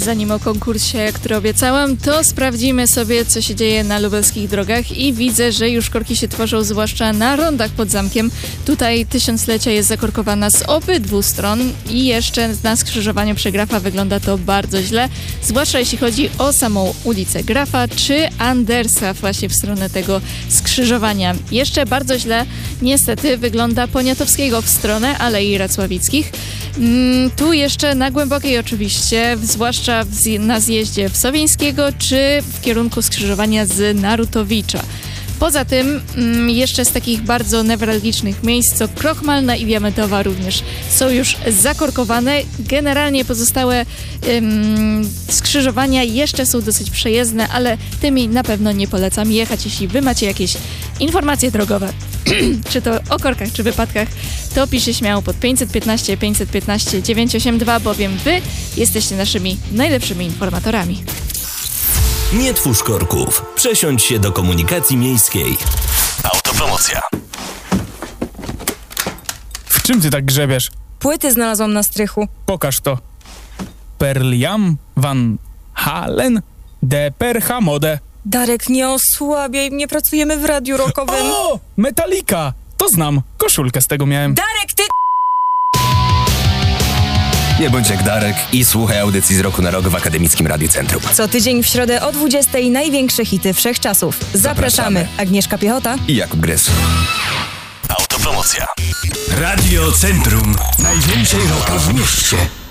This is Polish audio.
zanim o konkursie, który obiecałam, to sprawdzimy sobie, co się dzieje na lubelskich drogach i widzę, że już korki się tworzą, zwłaszcza na rondach pod zamkiem. Tutaj tysiąclecia jest zakorkowana z obydwu stron i jeszcze na skrzyżowaniu przy Grafa wygląda to bardzo źle, zwłaszcza jeśli chodzi o samą ulicę Grafa czy Andersa właśnie w stronę tego skrzyżowania. Jeszcze bardzo źle niestety wygląda Poniatowskiego w stronę Alei Racławickich. Tu jeszcze na Głębokiej oczywiście, zwłaszcza na zjeździe w Sowińskiego czy w kierunku skrzyżowania z Narutowicza. Poza tym jeszcze z takich bardzo newralgicznych miejsc, co Krochmalna i Diamentowa również są już zakorkowane. Generalnie pozostałe skrzyżowania jeszcze są dosyć przejezdne, ale tymi na pewno nie polecam jechać. Jeśli wy macie jakieś informacje drogowe, czy to o korkach, czy wypadkach, to piszcie śmiało pod 515 515 982, bowiem wy jesteście naszymi najlepszymi informatorami. Nie twórz korków. Przesiądź się do komunikacji miejskiej. Autopromocja. W czym ty tak grzebiesz? Płyty znalazłam na strychu. Pokaż to. Perliam Van Halen de Perhamode. Darek, nie osłabiaj, nie pracujemy w radiu rockowym. O! Metallica! To znam. Koszulkę z tego miałem. Darek, ty... Nie bądź jak Darek i słuchaj audycji z Roku na Rok w Akademickim Radiu Centrum. Co tydzień w środę o 20:00 największe hity wszechczasów. Zapraszamy. Agnieszka Piechota I Jakub Grys. Autopromocja. Radio Centrum. Najwięcej rocka w mieście.